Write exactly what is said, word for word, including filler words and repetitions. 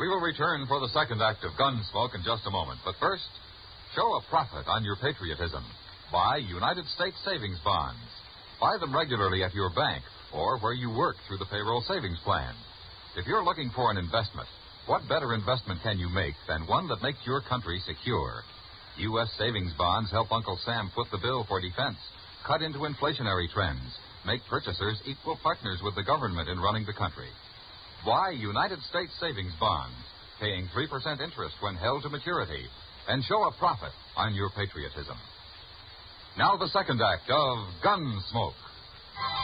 We will return for the second act of Gunsmoke in just a moment. But first, show a profit on your patriotism. Buy United States savings bonds. Buy them regularly at your bank or where you work through the payroll savings plan. If you're looking for an investment, what better investment can you make than one that makes your country secure? U S savings bonds help Uncle Sam foot the bill for defense, cut into inflationary trends, make purchasers equal partners with the government in running the country. Buy United States savings bonds, paying three percent interest when held to maturity, and show a profit on your patriotism. Now the second act of Gunsmoke.